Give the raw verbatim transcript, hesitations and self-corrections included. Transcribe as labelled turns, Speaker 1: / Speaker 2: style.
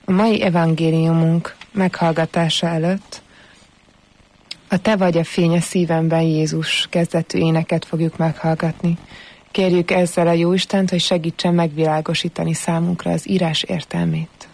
Speaker 1: A mai evangéliumunk meghallgatása előtt a Te vagy a fény a szívemben Jézus kezdetű éneket fogjuk meghallgatni. Kérjük ezzel a Jóistent, hogy segítsen megvilágosítani számunkra az írás értelmét.